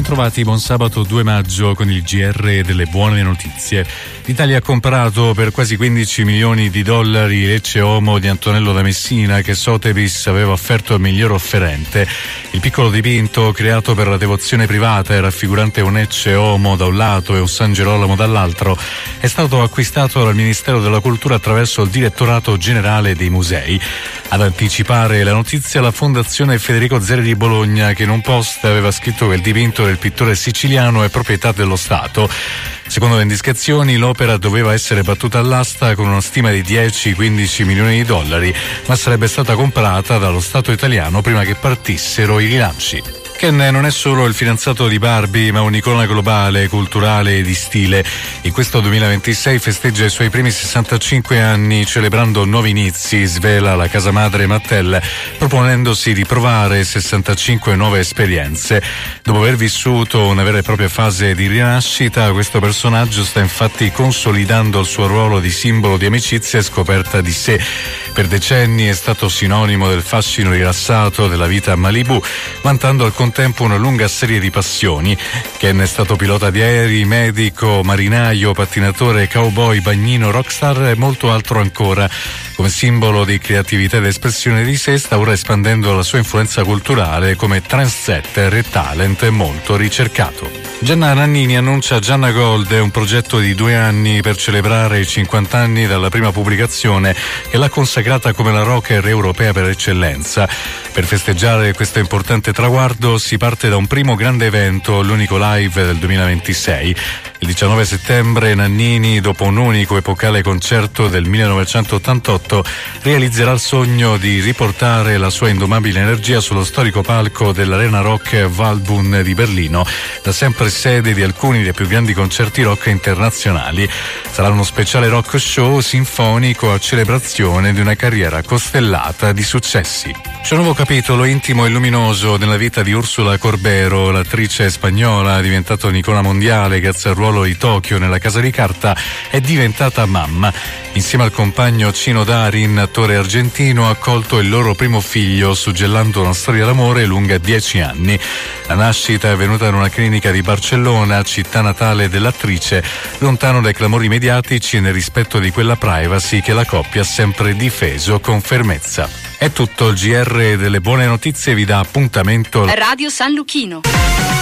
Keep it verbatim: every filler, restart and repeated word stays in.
Bentrovati, buon sabato due maggio con il G R delle buone notizie. L'Italia ha comprato per quasi quindici milioni di dollari Lecce Homo di Antonello da Messina, che Sotheby's aveva offerto al miglior offerente. Il piccolo dipinto, creato per la devozione privata e raffigurante un Ecce Homo da un lato e un San Gerolamo dall'altro, è stato acquistato dal Ministero della Cultura attraverso il Direttorato Generale dei Musei. Ad anticipare la notizia, la Fondazione Federico Zeri di Bologna, che in un post aveva scritto che il dipinto del pittore siciliano è proprietà dello Stato. Secondo le indiscrezioni, l'opera doveva essere battuta all'asta con una stima di dieci quindici milioni di dollari, ma sarebbe stata comprata dallo Stato italiano prima che partissero i rilanci. Ken non è solo il fidanzato di Barbie, ma un'icona globale, culturale e di stile. In questo duemilaventisei festeggia i suoi primi sessantacinque anni, celebrando nuovi inizi, svela la casa madre Mattel, proponendosi di provare sessantacinque nuove esperienze. Dopo aver vissuto una vera e propria fase di rinascita, questo personaggio sta infatti consolidando il suo ruolo di simbolo di amicizia e scoperta di sé. Per decenni è stato sinonimo del fascino rilassato della vita a Malibu, vantando al contempo una lunga serie di passioni. Ken è stato pilota di aerei, medico, marinaio, pattinatore, cowboy, bagnino, rockstar e molto altro ancora. Come simbolo di creatività ed espressione di sé, sta ora espandendo la sua influenza culturale come trendsetter e talent molto ricercato. Gianna Nannini annuncia Gianna Gold, un progetto di due anni per celebrare i cinquanta anni dalla prima pubblicazione, che l'ha consacrata come la rocker europea per eccellenza. Per festeggiare questo importante traguardo si parte da un primo grande evento, l'unico live del duemilaventisei. Il diciannove settembre Nannini, dopo un unico epocale concerto del millenovecentottantotto, realizzerà il sogno di riportare la sua indomabile energia sullo storico palco dell'Arena Rock Waldbühne di Berlino, da sempre sede di alcuni dei più grandi concerti rock internazionali. Sarà uno speciale rock show sinfonico a celebrazione di una carriera costellata di successi. C'è un nuovo capitolo intimo e luminoso nella vita di Ursula Corbero, l'attrice spagnola diventata un'icona mondiale grazie al ruolo di Tokyo nella Casa di Carta, è diventata mamma. Insieme al compagno Chino Darin, attore argentino, ha accolto il loro primo figlio, suggellando una storia d'amore lunga dieci anni. La nascita è avvenuta in una clinica di Barcellona, città natale dell'attrice, lontano dai clamori mediatici e nel rispetto di quella privacy che la coppia ha sempre difeso con fermezza. È tutto, il G R delle buone notizie vi dà appuntamento. Radio San Luchino.